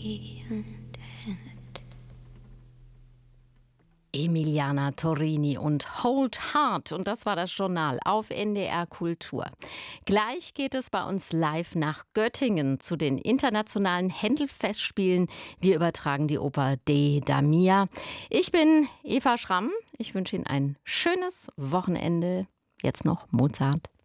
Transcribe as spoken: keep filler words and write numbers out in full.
Emiliana Torini und Hold Hard. Und das war das Journal auf N D R Kultur. Gleich geht es bei uns live nach Göttingen zu den internationalen Händel-Festspielen. Wir übertragen die Oper De Damia. Ich bin Eva Schramm. Ich wünsche Ihnen ein schönes Wochenende. Jetzt noch Mozart.